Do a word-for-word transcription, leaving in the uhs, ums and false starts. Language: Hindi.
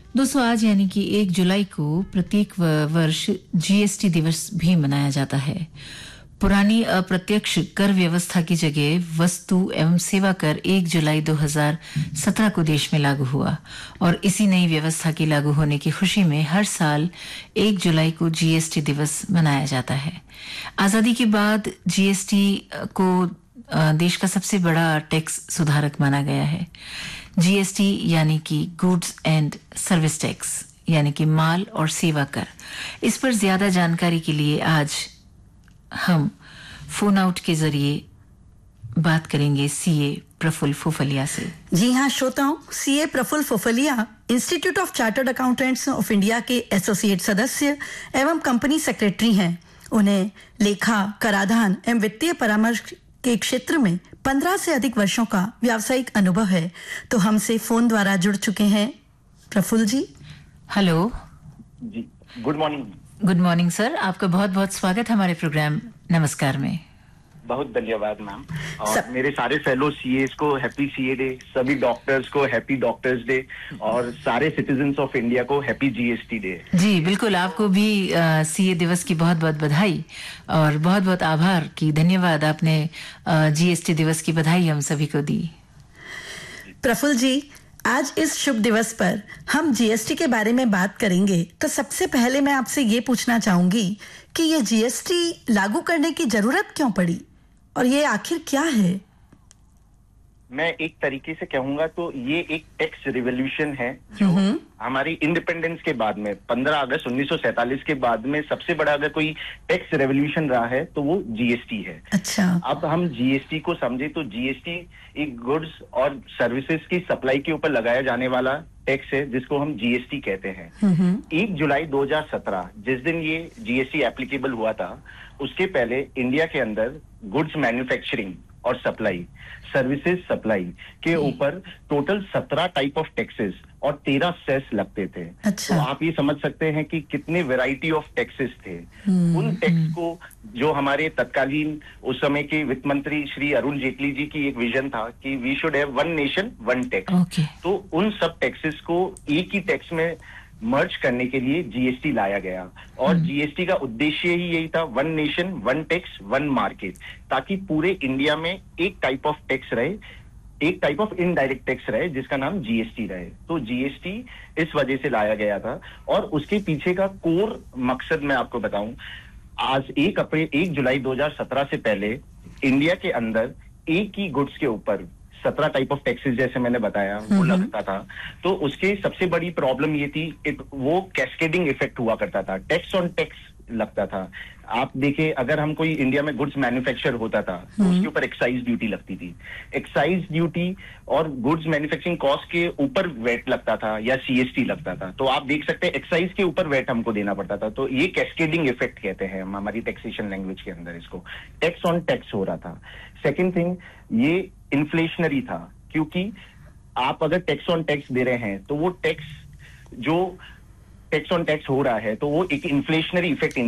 दोस्तों आज यानी कि एक जुलाई को प्रत्येक व- वर्ष जीएसटी दिवस भी मनाया जाता है। पुरानी अप्रत्यक्ष कर व्यवस्था की जगह वस्तु एवं सेवा कर एक जुलाई दो हज़ार सत्रह को देश में लागू हुआ और इसी नई व्यवस्था की लागू होने की खुशी में हर साल एक जुलाई को जीएसटी दिवस मनाया जाता है। आजादी के बाद जीएसटी को अ, देश का सबसे बड़ा टैक्स सुधारक माना गया है। जीएसटी यानी कि गुड्स एंड सर्विस टैक्स यानी कि माल और सेवा कर। इस पर ज्यादा जानकारी के लिए आज हम फोन आउट के जरिए बात करेंगे सीए प्रफुल्ल फुफलिया से। जी हाँ श्रोताओं, CA Praful फुफलिया institute of chartered accountants of India के एसोसिएट सदस्य एवं कंपनी सेक्रेटरी हैं। उन्हें लेखा, कराधान एवं वित्तीय परामर्श के क्षेत्र में पंद्रह से अधिक वर्षों का व्यावसायिक अनुभव है। तो हमसे फोन द्वारा जुड़ चुके हैं प्रफुल्ल जी। हेलो जी, good morning. Good morning sir, आपका बहुत बहुत स्वागत हमारे प्रोग्राम नमस्कार में। बहुत धन्यवाद मैम। और सब- मेरे सारे फेलो सीएस को हैप्पी सीए डे, सभी डॉक्टर्स को हैप्पी डॉक्टर्स डे और सारे सिटीजन्स ऑफ इंडिया को हैप्पी जीएसटी डे। जी बिल्कुल, आपको भी सीए दिवस की बहुत बहुत बधाई और बहुत बहुत आभार की धन्यवाद। आपने जीएसटी दिवस की बधाई हम सभी को दी। प्रफुल्ल जी, आज इस शुभ दिवस पर हम जीएसटी के बारे में बात करेंगे। तो सबसे पहले मैं आपसे ये पूछना चाहूंगी कि ये जीएसटी लागू करने की जरूरत क्यों पड़ी और ये आखिर क्या है? मैं एक तरीके से कहूंगा तो ये एक टैक्स रिवोल्यूशन है जो हमारी इंडिपेंडेंस के बाद में पंद्रह अगस्त उन्नीस सौ सैंतालीस के बाद में सबसे बड़ा अगर कोई टैक्स रेवोल्यूशन रहा है तो वो जीएसटी है। अच्छा। अब हम जीएसटी को समझे तो जीएसटी एक गुड्स और सर्विसेज की सप्लाई के ऊपर लगाया जाने वाला टैक्स है जिसको हम जीएसटी कहते हैं। एक जुलाई दो हज़ार सत्रह जिस दिन ये जीएसटी एप्लीकेबल हुआ था उसके पहले इंडिया के अंदर गुड्स मैन्युफैक्चरिंग और सप्लाई, सर्विसेज सप्लाई के ऊपर टोटल सत्रह टाइप ऑफ टैक्सेस और तेरह सेस लगते थे। अच्छा। तो आप ये समझ सकते हैं कि कितने वैरायटी ऑफ टैक्सेस थे। उन टैक्स को जो हमारे तत्कालीन उस समय के वित्त मंत्री श्री अरुण जेटली जी की एक विजन था कि we should have one nation one tax. Okay. तो उन सब टैक्सेस को एक ही टैक्स में मर्ज करने के लिए जीएसटी लाया गया और जीएसटी का उद्देश्य ही यही था, one nation one tax one market, ताकि पूरे इंडिया में एक टाइप ऑफ टैक्स रहे, एक टाइप ऑफ इनडायरेक्ट टैक्स रहे जिसका नाम जीएसटी रहे। तो जीएसटी इस वजह से लाया गया था और उसके पीछे का कोर मकसद मैं आपको बताऊं, आज एक अप्रैल एक जुलाई दो हज़ार सत्रह से पहले इंडिया के अंदर एक ही गुड्स के ऊपर सत्रह टाइप ऑफ टैक्सेस जैसे मैंने बताया वो लगता था। तो उसके सबसे बड़ी प्रॉब्लम ये थी, एक वो कैस्केडिंग इफेक्ट हुआ करता था, टैक्स ऑन टैक्स लगता था। आप देखिए, अगर हम कोई इंडिया में गुड्स मैन्युफैक्चर होता था तो उसके ऊपर एक्साइज ड्यूटी लगती थी। एक्साइज ड्यूटी और गुड्स मैन्युफैक्चरिंग कॉस्ट के ऊपर वेट लगता था या सीएसटी लगता था। तो आप देख सकते हैं एक्साइज के ऊपर वेट हमको देना पड़ता था। तो ये कैस्केडिंग इफेक्ट कहते हैं हम हमारी टैक्सेशन लैंग्वेज के अंदर, इसको टैक्स ऑन टैक्स हो रहा था। सेकेंड थिंग, ये इन्फ्लेशनरी था क्योंकि आप अगर टैक्स ऑन टैक्स दे रहे हैं तो वो टैक्स जो टैक्स ऑन टैक्स हो रहा है तो वो एक इन्फ्लेशनरी इफेक्ट